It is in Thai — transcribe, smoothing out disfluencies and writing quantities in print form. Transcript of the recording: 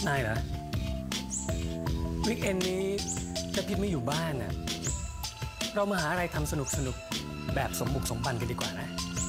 นายเหรอวิกเอนนี้ถ้าพี่ไม่อยู่บ้านน่ะเรามาหาอะไรทำสนุกแบบสมบุกสมบันกันดีกว่านะ